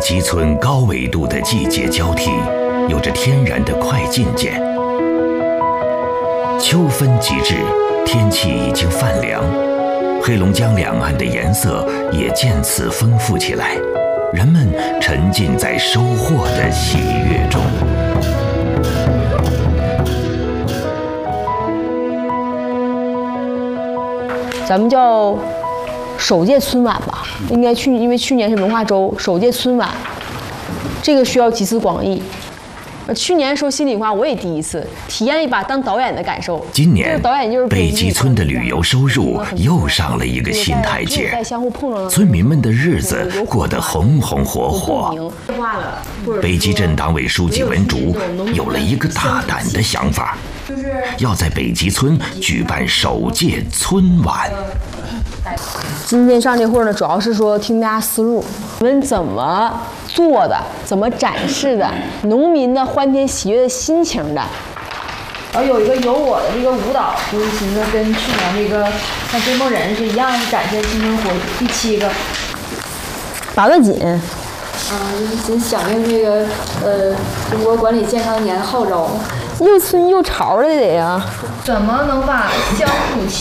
集村高纬度的季节交替，有着天然的快进键。秋分即至，天气已经泛凉，黑龙江两岸的颜色也渐次丰富起来，人们沉浸在收获的喜悦中。 咱们叫首届春晚吧，应该因为去年是文化周，首届春晚，这个需要集思广益。去年说心里话，我也第一次体验一把当导演的感受。 今年导演就是北极村的旅游收入又上了一个新台阶，村民们的日子过得红红火火。北极镇党委书记文竹有了一个大胆的想法，要在北极村举办首届春晚。 今天上这会儿呢，主要是说听大家思路，我们怎么做的，怎么展示的，农民的欢天喜悦的心情的。 然后有一个有我的这个舞蹈，就是寻思跟去年这个像追梦人是一样，展现青春活力。第7个拔得紧。 就是响应这个中国管理健康年的号召， 又村又潮的得呀。 怎么能把江浦